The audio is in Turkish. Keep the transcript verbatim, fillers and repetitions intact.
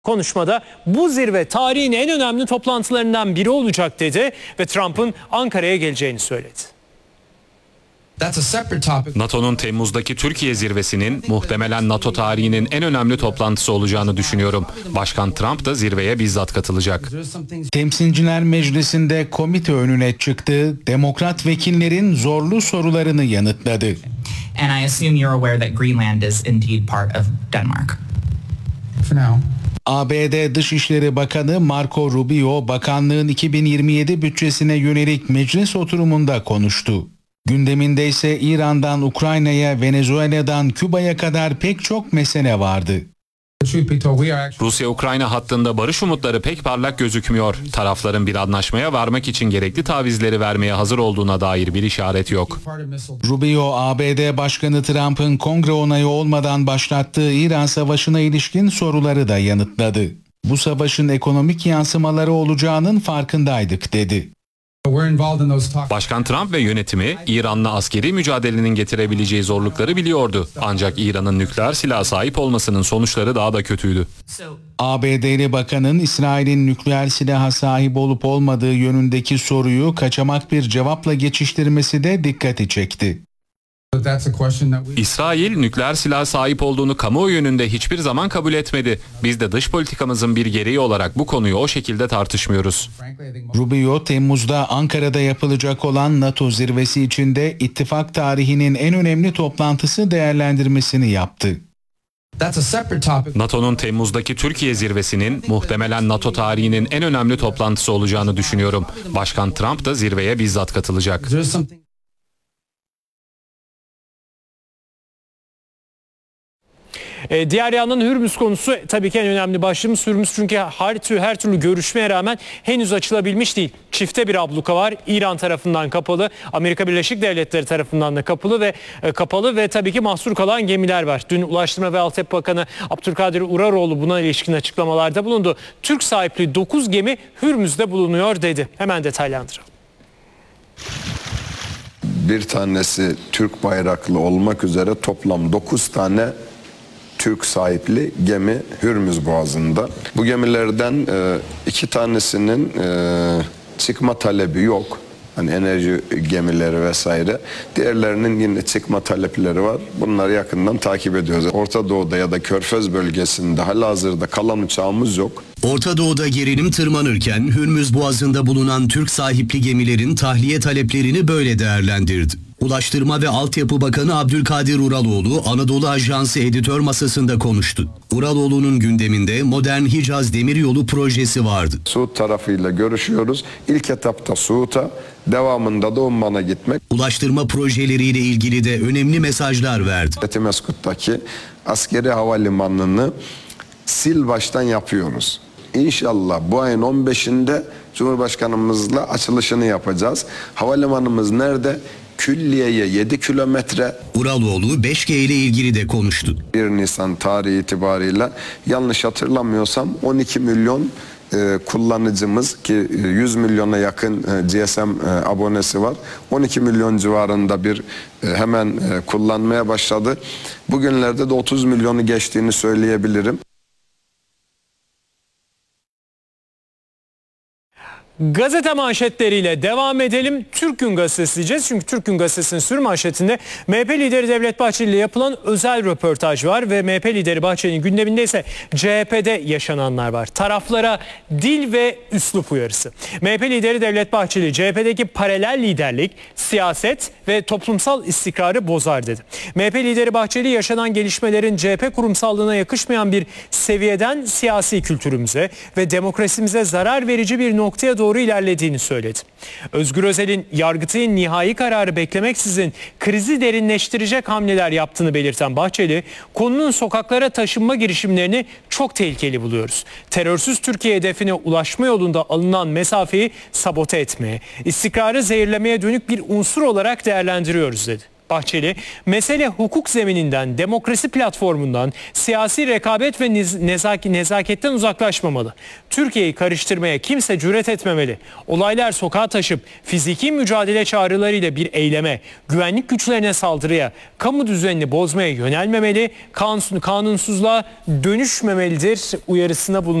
Konuşmada bu zirve tarihin en önemli toplantılarından biri olacak dedi ve Trump'ın Ankara'ya geleceğini söyledi. NATO'nun Temmuz'daki Türkiye zirvesinin muhtemelen NATO tarihinin en önemli toplantısı olacağını düşünüyorum. Başkan Trump da zirveye bizzat katılacak. Temsilciler Meclisi'nde komite önüne çıktı, demokrat vekillerin zorlu sorularını yanıtladı. And I assume you're aware that Greenland is indeed part of Denmark. For now. A B D Dışişleri Bakanı Marco Rubio, bakanlığın iki bin yirmi yedi bütçesine yönelik meclis oturumunda konuştu. Gündeminde ise İran'dan Ukrayna'ya, Venezuela'dan Küba'ya kadar pek çok mesele vardı. Rusya-Ukrayna hattında barış umutları pek parlak gözükmüyor. Tarafların bir anlaşmaya varmak için gerekli tavizleri vermeye hazır olduğuna dair bir işaret yok. Rubio, A B D Başkanı Trump'ın kongre onayı olmadan başlattığı İran Savaşı'na ilişkin soruları da yanıtladı. Bu savaşın ekonomik yansımaları olacağının farkındaydık dedi. Başkan Trump ve yönetimi İran'la askeri mücadelenin getirebileceği zorlukları biliyordu. Ancak İran'ın nükleer silaha sahip olmasının sonuçları daha da kötüydü. A B D'li bakanın İsrail'in nükleer silaha sahip olup olmadığı yönündeki soruyu kaçamak bir cevapla geçiştirmesi de dikkati çekti. İsrail nükleer silaha sahip olduğunu kamuoyu yönünde hiçbir zaman kabul etmedi. Biz de dış politikamızın bir gereği olarak bu konuyu o şekilde tartışmıyoruz. Rubio, Temmuz'da Ankara'da yapılacak olan NATO zirvesi içinde ittifak tarihinin en önemli toplantısı değerlendirmesini yaptı. NATO'nun Temmuz'daki Türkiye zirvesinin muhtemelen NATO tarihinin en önemli toplantısı olacağını düşünüyorum. Başkan Trump da zirveye bizzat katılacak. Ee, diğer yandan Hürmüz konusu tabii ki en önemli başlığımız. Hürmüz çünkü her türlü, her türlü görüşmeye rağmen henüz açılabilmiş değil. Çifte bir abluka var. İran tarafından kapalı, Amerika Birleşik Devletleri tarafından da kapalı ve e, kapalı ve tabii ki mahsur kalan gemiler var. Dün Ulaştırma ve Altyapı Bakanı Abdülkadir Uraroğlu buna ilişkin açıklamalarda bulundu. Türk sahipli dokuz gemi Hürmüz'de bulunuyor dedi. Hemen detaylandıralım. Bir tanesi Türk bayraklı olmak üzere toplam dokuz tane Türk sahipli gemi Hürmüz Boğazı'nda. Bu gemilerden e, iki tanesinin e, çıkma talebi yok. Hani enerji gemileri vesaire. Diğerlerinin yine çıkma talepleri var. Bunları yakından takip ediyoruz. Orta Doğu'da ya da Körfez bölgesinde halihazırda kalan uçağımız yok. Orta Doğu'da gerilim tırmanırken Hürmüz Boğazı'nda bulunan Türk sahipli gemilerin tahliye taleplerini böyle değerlendirdi. Ulaştırma ve Altyapı Bakanı Abdülkadir Uraloğlu Anadolu Ajansı editör masasında konuştu. Uraloğlu'nun gündeminde Modern Hicaz Demiryolu projesi vardı. Suud tarafıyla görüşüyoruz. İlk etapta Suud'a, devamında da Umman'a gitmek. Ulaştırma projeleriyle ilgili de önemli mesajlar verdi. Etimeskut'taki askeri havalimanını sil baştan yapıyoruz. İnşallah bu ayın on beşinde Cumhurbaşkanımızla açılışını yapacağız. Havalimanımız nerede? Külliyeye yedi kilometre. Uraloğlu beş G ile ilgili de konuştu. bir Nisan tarihi itibariyle yanlış hatırlamıyorsam on iki milyon e, kullanıcımız ki yüz milyona yakın e, G S M e, abonesi var. on iki milyon civarında bir e, hemen e, kullanmaya başladı. Bugünlerde de otuz milyonu geçtiğini söyleyebilirim. Gazete manşetleriyle devam edelim. Türk Gün Gazetesi diyeceğiz. Çünkü Türk Gün Gazetesi'nin sür manşetinde M H P lideri Devlet Bahçeli ile yapılan özel röportaj var ve M H P lideri Bahçeli'nin gündeminde ise C H P'de yaşananlar var. Taraflara dil ve üslup uyarısı. M H P lideri Devlet Bahçeli, C H P'deki paralel liderlik, siyaset ve toplumsal istikrarı bozar dedi. M H P lideri Bahçeli, yaşanan gelişmelerin C H P kurumsallığına yakışmayan bir seviyeden siyasi kültürümüze ve demokrasimize zarar verici bir noktaya doğru ilerlediğini söyledi. Özgür Özel'in Yargıtay'ın nihai kararı beklemeksizin krizi derinleştirecek hamleler yaptığını belirten Bahçeli, konunun sokaklara taşınma girişimlerini çok tehlikeli buluyoruz. Terörsüz Türkiye hedefine ulaşma yolunda alınan mesafeyi sabote etmeye, istikrarı zehirlemeye dönük bir unsur olarak değerlendiriyoruz dedi. Bahçeli, mesele hukuk zemininden, demokrasi platformundan, siyasi rekabet ve nezak- nezaketten uzaklaşmamalı. Türkiye'yi karıştırmaya kimse cüret etmemeli. Olaylar sokağa taşıp fiziki mücadele çağrılarıyla bir eyleme, güvenlik güçlerine saldırıya, kamu düzenini bozmaya yönelmemeli, kanun, kanunsuzluğa dönüşmemelidir uyarısına bulundu.